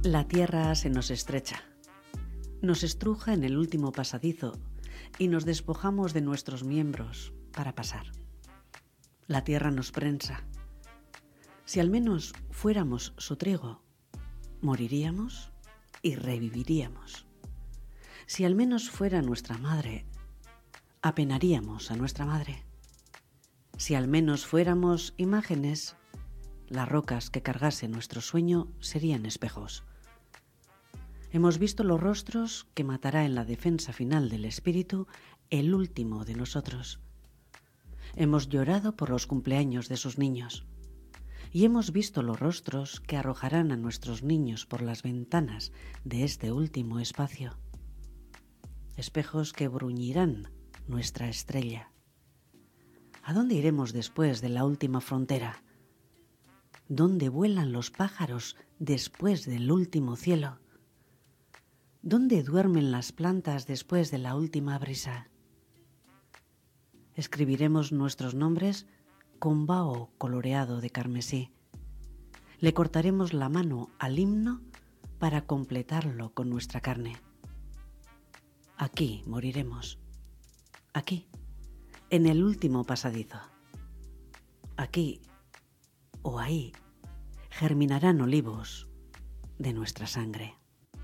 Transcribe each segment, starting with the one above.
La tierra se nos estrecha, nos estruja en el último pasadizo y nos despojamos de nuestros miembros para pasar. La tierra nos prensa. Si al menos fuéramos su trigo, moriríamos y reviviríamos. Si al menos fuera nuestra madre, apenaríamos a nuestra madre. Si al menos fuéramos imágenes, las rocas que cargase nuestro sueño serían espejos. Hemos visto los rostros que matará en la defensa final del espíritu el último de nosotros. Hemos llorado por los cumpleaños de sus niños y hemos visto los rostros que arrojarán a nuestros niños por las ventanas de este último espacio. Espejos que bruñirán nuestra estrella. ¿A dónde iremos después de la última frontera? ¿Dónde vuelan los pájaros después del último cielo? ¿Dónde duermen las plantas después de la última brisa? Escribiremos nuestros nombres con vaho coloreado de carmesí. Le cortaremos la mano al himno para completarlo con nuestra carne. Aquí moriremos. Aquí, en el último pasadizo. Aquí o ahí germinarán olivos de nuestra sangre.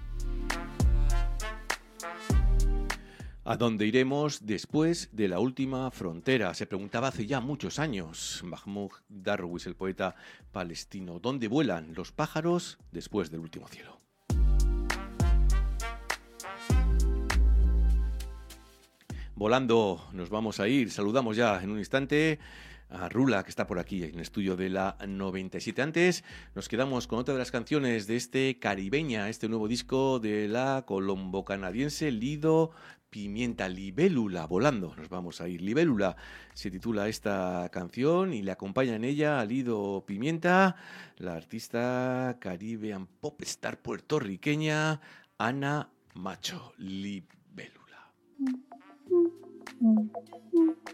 ¿A dónde iremos después de la última frontera? Se preguntaba hace ya muchos años Mahmoud Darwish, el poeta palestino. ¿Dónde vuelan los pájaros después del último cielo? Volando nos vamos a ir. Saludamos ya en un instante a Rula, que está por aquí en el estudio de la 97. Antes nos quedamos con otra de las canciones de este Caribeña, este nuevo disco de la colombo-canadiense Lido Pimienta, Libélula. Volando nos vamos a ir. Libélula se titula esta canción y le acompaña en ella a Lido Pimienta, la artista Caribbean pop star puertorriqueña Ana Macho. Libélula.